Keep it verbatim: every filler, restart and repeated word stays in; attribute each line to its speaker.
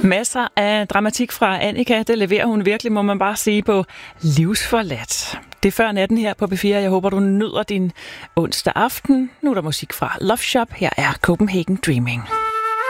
Speaker 1: Masser af dramatik fra Annika. Det leverer hun virkelig, må man bare sige, på Livsforladt. Det er før natten her på P fire. Jeg håber, du nyder din onsdag aften. Nu er der musik fra Love Shop. Her er Copenhagen Dreaming.